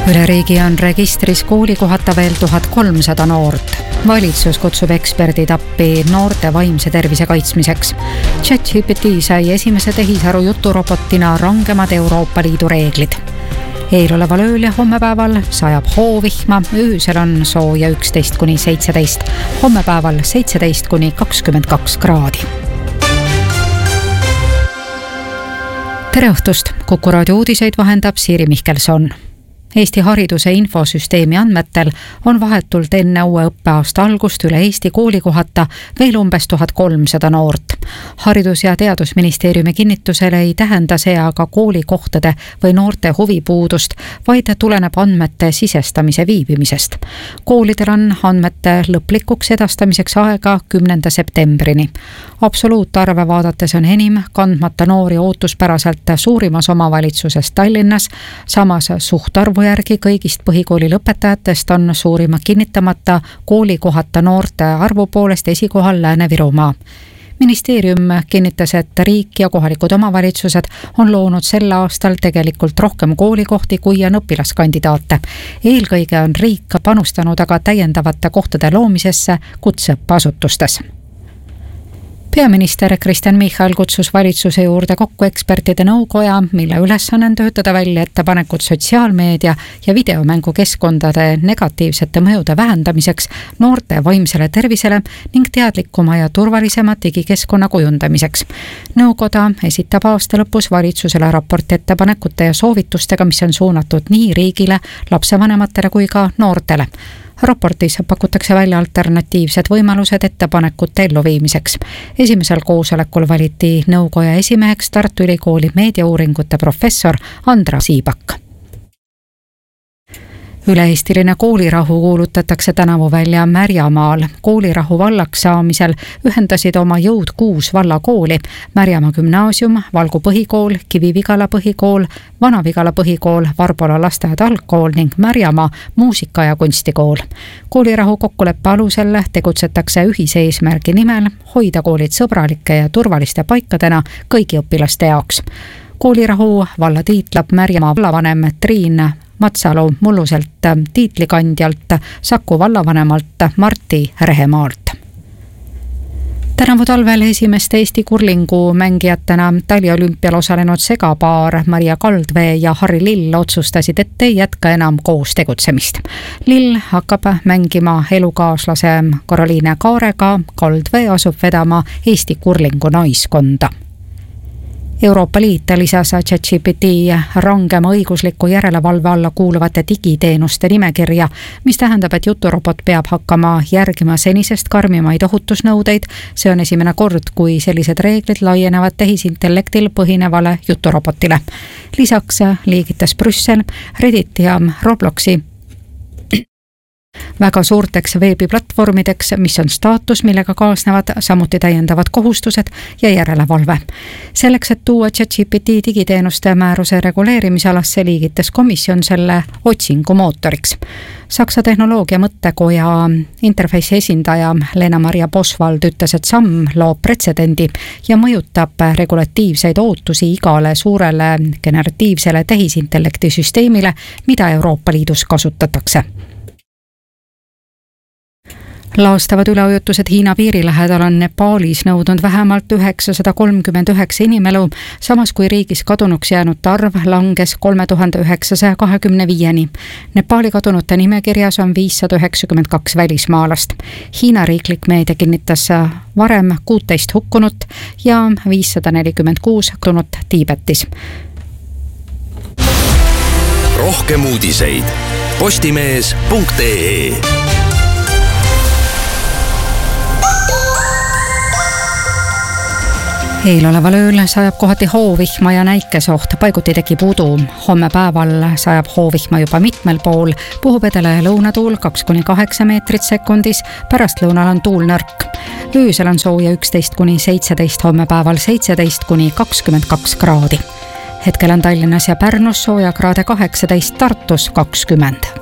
Üle riigi on registris koolikohata veel 1300 noort. Valitsus kutsub eksperdid appi noorte vaimse tervise kaitsmiseks. ChatGPT sai esimese tehisaru juturobotina rangemad Euroopa Liidu reeglid. Eeloleval ööl ja hommepäeval sajab hoovihma, öösel on sooja 11–17, hommepäeval 17–22 kraadi. Tere õhtust! Kuku raadio uudiseid vahendab Siiri Mihkelson. Eesti hariduse infosüsteemi andmetel on vahetult enne uue õppeaasta algust üle Eesti koolikohata veel umbes 1300 noort. Haridus- ja Teadusministeeriumi kinnitusel ei tähenda see aga koolikohtade või noorte huvipuudust, vaid tuleneb andmete sisestamise viibimisest. Koolidel on andmete lõplikuks edastamiseks aega 10. septembrini. Absoluutarve vaadates on enim kandmata noori ootuspäraselt suurimas omavalitsuses Tallinnas, samas suhtarvu järgi kõigist põhikooli lõpetajatest on suurima kinnitamata koolikohata noorte arvu poolest esikohal Lääne-Virumaa. Ministeerium kinnitas, et riik ja kohalikud omavalitsused on loonud sel aastal tegelikult rohkem koolikohti kui on õpilaskandidaate. Eelkõige on riik panustanud aga täiendavate kohtade loomisesse kutseõppeasutustes. Peaminister Kristen Michal kutsus valitsuse juurde kokku ekspertide nõukoja, mille ülesanne on töötada välja ettepanekud sotsiaalmeedia ja videomängukeskkondade negatiivsete mõjude vähendamiseks noorte vaimsele tervisele ning teadlikuma ja turvalisema digikeskkonna kujundamiseks. Nõukoda esitab aasta lõpus valitsusele raporti ettepanekute ja soovitustega, mis on suunatud nii riigile, lapsevanematele kui ka noortele. Raportis pakutakse välja alternatiivsed võimalused ettepanekute elluviimiseks. Esimesel koosolekul valiti nõukoja esimeheks Tartu Ülikooli meediauuringute professor Andra Siibak. Üle-eestiline koolirahu kuulutatakse tänavu välja Märjamaal. Koolirahu vallaks saamisel ühendasid oma jõud 6 vallakooli: Märjamaa gümnaasium, Valgu põhikool, Kivi-Vigala põhikool, Vana-Vigala põhikool, Varbola lasteaed algkool ning Märjamaa muusika- ja kunstikool. Koolirahu kokkuleppe alusel tegutsetakse ühise eesmärgi nimel hoida koolid sõbralike ja turvaliste paikadena kõigi õpilaste jaoks. Koolirahu valla tiitlab Märjamaa vallavanem Triin Matsalu mulluselt tiitlikandjalt Saku vallavanemalt Marti Rehemaalt. Tänavu talvel esimeste Eesti kurlingu mängijatena taliolümpial osalenud segapaar Maria Kaldvee ja Harri Lill otsustasid, et ei jätka enam koos tegutsemist. Lill hakkab mängima elukaaslase Karoliine Kaarega, Kaldvee asub vedama Eesti kurlingu naiskonda. Euroopa Liit lisas ChatGPT rangema õigusliku järelevalve alla kuuluvate digiteenuste nimekirja, mis tähendab, et juturobot peab hakkama järgima senisest karmimaid ohutusnõudeid. See on esimene kord, kui sellised reeglid laienevad tehisintellektil põhinevale juturobotile. Lisaks liigitas Brüssel Reddit ja Robloxi väga suurteks veebiplatvormideks, mis on staatus, millega kaasnevad samuti täiendavad kohustused ja järelevalve. Selleks, et tuua ChatGPT digiteenuste määruse reguleerimisalasse, liigitas komisjon selle otsingumootoriks. Saksa tehnoloogia mõttekoja Interface'i esindaja Lena-Maria Boswald ütles, et samm loob pretsedendi ja mõjutab regulatiivseid ootusi igale suurele generatiivsele tehisintellekti süsteemile, mida Euroopa Liidus kasutatakse. Laastavad üleujutused Hiina piiri lähedal on Nepaalis nõudnud vähemalt 939 inimelu, samas kui riigis kadunuks jäänud arv langes 3925-ni. Nepaali kadunute nimekirjas on 592 välismaalast. Hiina riiklik meedia kinnitas varem 16 hukkunut ja 546 kadunut Tiibetis. Rohkem uudiseid postimees.ee. Eeloleval ööl sajab kohati hoovihma ja näikesoht, paiguti tekib udu. Homme päeval sajab hoovihma juba mitmel pool, puhub edele lõunatuul 2–8 meetrit sekundis, pärastlõunal on tuul nõrk. Öösel on sooja 11–17, homme päeval 17–22 kraadi. Hetkel on Tallinnas ja Pärnus sooja kraade 18, Tartus 20.